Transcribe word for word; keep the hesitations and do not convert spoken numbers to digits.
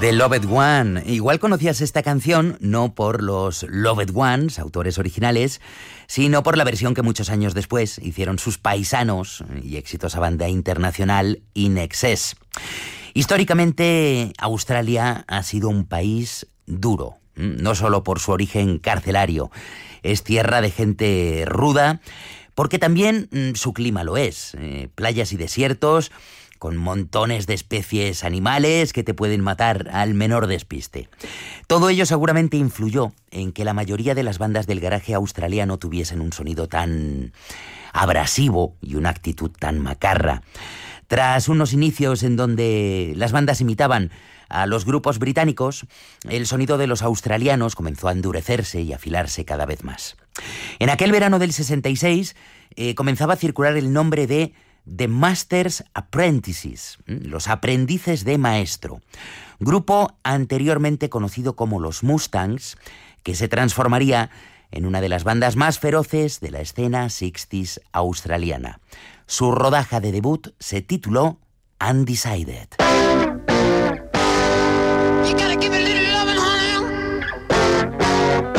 The Loved One. Igual conocías esta canción no por los Loved Ones, autores originales, sino por la versión que muchos años después hicieron sus paisanos y exitosa banda internacional In Excess. Históricamente, Australia ha sido un país duro, no solo por su origen carcelario. Es tierra de gente ruda, porque también mmm, su clima lo es. Eh, playas y desiertos, con montones de especies animales que te pueden matar al menor despiste. Todo ello seguramente influyó en que la mayoría de las bandas del garaje australiano tuviesen un sonido tan abrasivo y una actitud tan macarra. Tras unos inicios en donde las bandas imitaban a los grupos británicos, el sonido de los australianos comenzó a endurecerse y afilarse cada vez más. En aquel verano del sesenta y seis eh, comenzaba a circular el nombre de The Masters Apprentices, los aprendices de maestro, grupo anteriormente conocido como los Mustangs, que se transformaría en una de las bandas más feroces de la escena sesenta australiana. Su rodaje de debut se tituló Undecided. You gotta give it a little